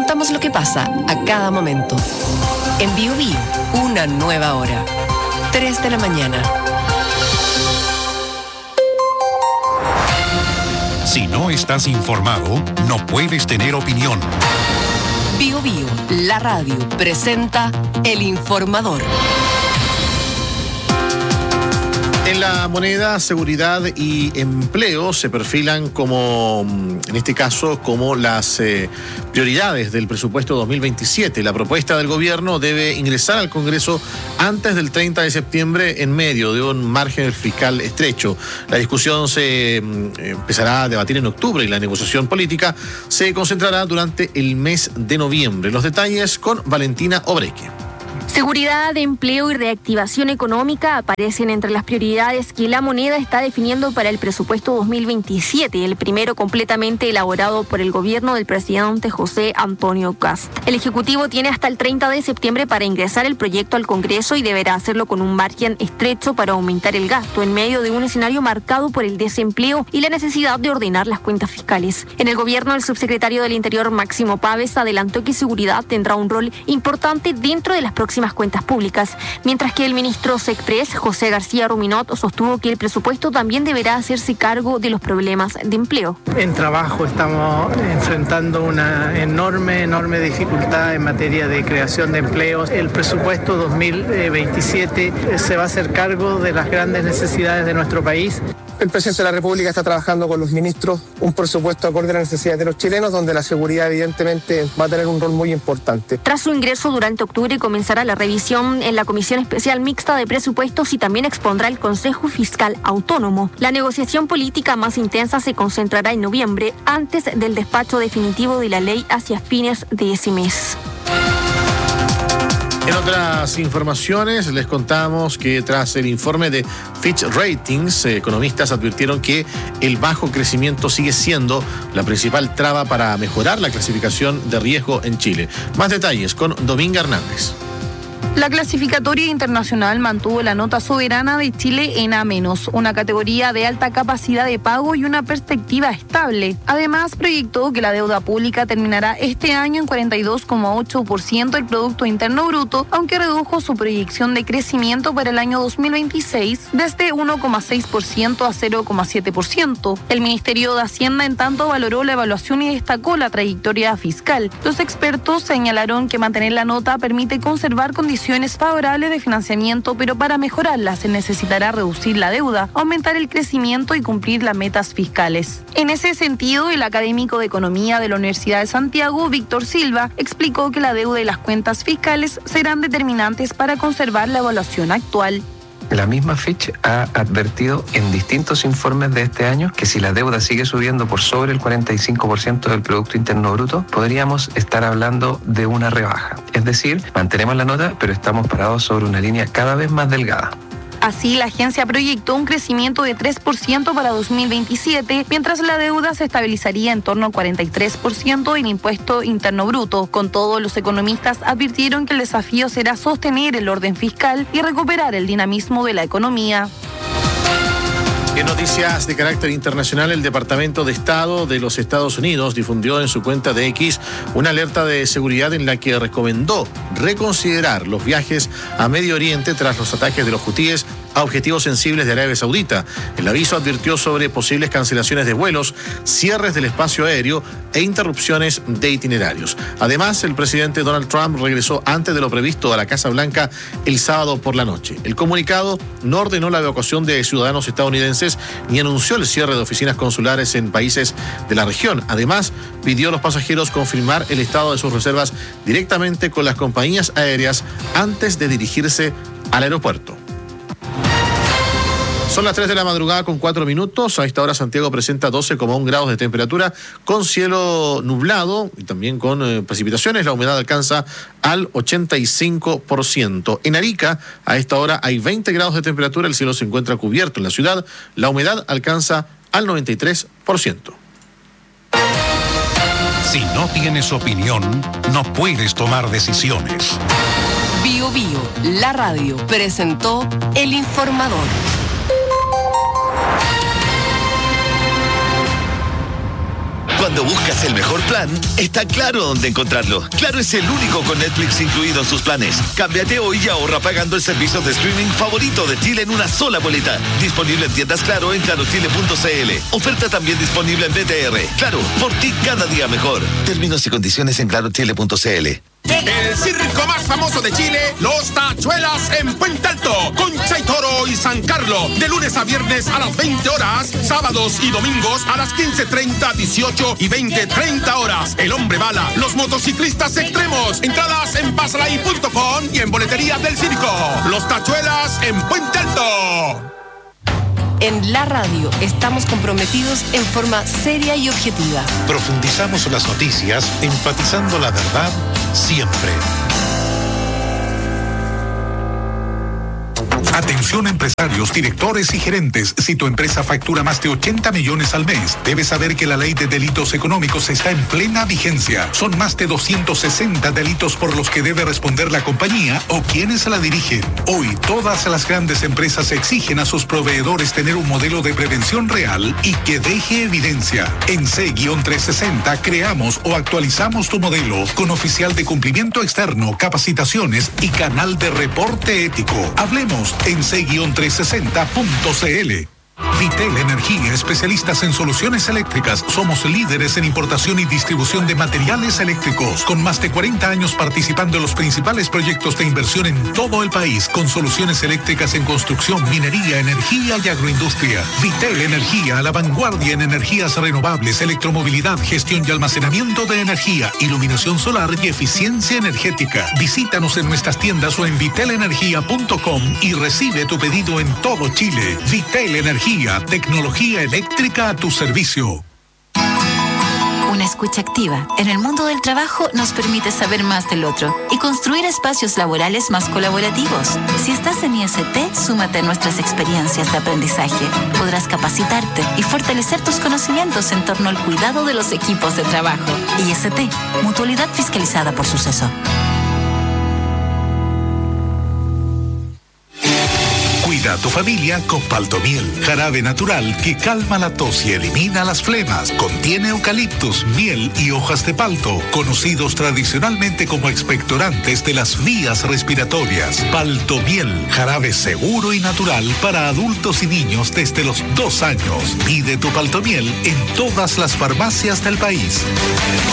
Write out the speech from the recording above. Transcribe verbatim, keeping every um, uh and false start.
contamos lo que pasa a cada momento. En Bio Bio, una nueva hora. tres de la mañana. Si no estás informado, no puedes tener opinión. Bio Bio, la radio, presenta El Informador. En la moneda, seguridad y empleo se perfilan como, en este caso, como las eh, prioridades del presupuesto dos mil veintisiete. La propuesta del gobierno debe ingresar al Congreso antes del treinta de septiembre en medio de un margen fiscal estrecho. La discusión se eh, empezará a debatir en octubre y la negociación política se concentrará durante el mes de noviembre. Los detalles con Valentina Obreque. Seguridad, empleo y reactivación económica aparecen entre las prioridades que la moneda está definiendo para el presupuesto dos mil veintisiete, el primero completamente elaborado por el gobierno del presidente José Antonio Kast. El Ejecutivo tiene hasta el treinta de septiembre para ingresar el proyecto al Congreso y deberá hacerlo con un margen estrecho para aumentar el gasto en medio de un escenario marcado por el desempleo y la necesidad de ordenar las cuentas fiscales. En el gobierno, el subsecretario del Interior, Máximo Pávez, adelantó que seguridad tendrá un rol importante dentro de las próximas cuentas públicas, mientras que el ministro Sexpress, José García Ruminot, sostuvo que el presupuesto también deberá hacerse cargo de los problemas de empleo. En trabajo estamos enfrentando una enorme, enorme dificultad en materia de creación de empleos. El presupuesto dos mil veintisiete se va a hacer cargo de las grandes necesidades de nuestro país. El presidente de la República está trabajando con los ministros un presupuesto acorde a las necesidades de los chilenos, donde la seguridad evidentemente va a tener un rol muy importante. Tras su ingreso durante octubre comenzará la revisión en la Comisión Especial Mixta de Presupuestos y también expondrá el Consejo Fiscal Autónomo. La negociación política más intensa se concentrará en noviembre, antes del despacho definitivo de la ley hacia fines de ese mes. En otras informaciones, les contamos que tras el informe de Fitch Ratings, economistas advirtieron que el bajo crecimiento sigue siendo la principal traba para mejorar la clasificación de riesgo en Chile. Más detalles con Dominga Hernández. La clasificatoria internacional mantuvo la nota soberana de Chile en A menos, una categoría de alta capacidad de pago y una perspectiva estable. Además, proyectó que la deuda pública terminará este año en cuarenta y dos coma ocho por ciento del Producto Interno Bruto, aunque redujo su proyección de crecimiento para el año dos mil veintiséis desde uno coma seis por ciento a cero coma siete por ciento. El Ministerio de Hacienda, en tanto, valoró la evaluación y destacó la trayectoria fiscal. Los expertos señalaron que mantener la nota permite conservar condiciones favorables de financiamiento, pero para mejorarla se necesitará reducir la deuda, aumentar el crecimiento y cumplir las metas fiscales. En ese sentido, el académico de Economía de la Universidad de Santiago, Víctor Silva, explicó que la deuda y las cuentas fiscales serán determinantes para conservar la evaluación actual. La misma Fitch ha advertido en distintos informes de este año que si la deuda sigue subiendo por sobre el cuarenta y cinco por ciento del Producto Interno Bruto, podríamos estar hablando de una rebaja. Es decir, mantenemos la nota, pero estamos parados sobre una línea cada vez más delgada. Así, la agencia proyectó un crecimiento de tres por ciento para dos mil veintisiete, mientras la deuda se estabilizaría en torno al cuarenta y tres por ciento en impuesto interno bruto. Con todo, los economistas advirtieron que el desafío será sostener el orden fiscal y recuperar el dinamismo de la economía. En noticias de carácter internacional, el Departamento de Estado de los Estados Unidos difundió en su cuenta de X una alerta de seguridad en la que recomendó reconsiderar los viajes a Medio Oriente tras los ataques de los hutíes a objetivos sensibles de Arabia Saudita. El aviso advirtió sobre posibles cancelaciones de vuelos, cierres del espacio aéreo e interrupciones de itinerarios. Además, el presidente Donald Trump regresó antes de lo previsto a la Casa Blanca el sábado por la noche. El comunicado no ordenó la evacuación de ciudadanos estadounidenses ni anunció el cierre de oficinas consulares en países de la región. Además, pidió a los pasajeros confirmar el estado de sus reservas directamente con las compañías aéreas antes de dirigirse al aeropuerto. Son las tres de la madrugada con cuatro minutos. A esta hora Santiago presenta doce coma uno grados de temperatura con cielo nublado y también con eh, precipitaciones. La humedad alcanza al ochenta y cinco por ciento. En Arica a esta hora hay veinte grados de temperatura. El cielo se encuentra cubierto en la ciudad. La humedad alcanza al noventa y tres por ciento. Si no tienes opinión, no puedes tomar decisiones. Bio Bio, la radio, presentó El Informador. Cuando buscas el mejor plan, está Claro dónde encontrarlo. Claro es el único con Netflix incluido en sus planes. Cámbiate hoy y ahorra pagando el servicio de streaming favorito de Chile en una sola boleta. Disponible en tiendas Claro en claro chile punto c l. Oferta también disponible en B T R. Claro, por ti cada día mejor. Términos y condiciones en claro chile punto c l. El circo más famoso de Chile, Los Tachuelas en Puente Alto, Concha y Toro y San Carlos, de lunes a viernes a las veinte horas, sábados y domingos a las quince treinta, dieciocho y veinte treinta horas. El Hombre Bala, los motociclistas extremos, entradas en pasalay punto com y en boletería del circo. Los Tachuelas en Puente Alto. En la radio estamos comprometidos en forma seria y objetiva. Profundizamos las noticias, enfatizando la verdad siempre. Atención empresarios, directores y gerentes. Si tu empresa factura más de ochenta millones al mes, debes saber que la ley de delitos económicos está en plena vigencia. Son más de doscientos sesenta delitos por los que debe responder la compañía o quienes la dirigen. Hoy, todas las grandes empresas exigen a sus proveedores tener un modelo de prevención real y que deje evidencia. En C trescientos sesenta creamos o actualizamos tu modelo con oficial de cumplimiento externo, capacitaciones y canal de reporte ético. Hablemos en C trescientos sesenta punto c l. Vitel Energía, especialistas en soluciones eléctricas. Somos líderes en importación y distribución de materiales eléctricos, con más de cuarenta años participando en los principales proyectos de inversión en todo el país, con soluciones eléctricas en construcción, minería, energía y agroindustria. Vitel Energía, a la vanguardia en energías renovables, electromovilidad, gestión y almacenamiento de energía, iluminación solar y eficiencia energética. Visítanos en nuestras tiendas o en vitel energía punto com y recibe tu pedido en todo Chile. Vitel Energía, tecnología eléctrica a tu servicio. Una escucha activa en el mundo del trabajo nos permite saber más del otro y construir espacios laborales más colaborativos. Si estás en I S T, súmate a nuestras experiencias de aprendizaje. Podrás capacitarte y fortalecer tus conocimientos en torno al cuidado de los equipos de trabajo. I S T, mutualidad fiscalizada por Suceso. Cuida a tu familia con Paltomiel, jarabe natural que calma la tos y elimina las flemas. Contiene eucaliptus, miel y hojas de palto, conocidos tradicionalmente como expectorantes de las vías respiratorias. Paltomiel, jarabe seguro y natural para adultos y niños desde los dos años. Pide tu Paltomiel en todas las farmacias del país.